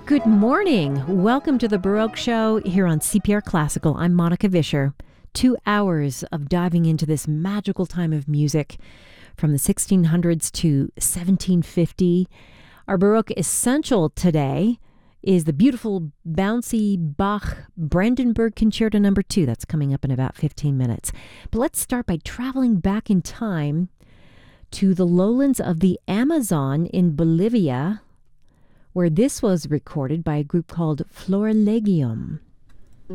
Good morning. Welcome to the Baroque Show here on CPR Classical. I'm Monica Vischer. 2 hours of diving into this magical time of music from the 1600s to 1750. Our Baroque essential today is the beautiful, bouncy Bach Brandenburg Concerto No. 2. That's coming up in about 15 minutes. But let's start by traveling back in time to the lowlands of the Amazon in Bolivia, where this was recorded by a group called Florilegium.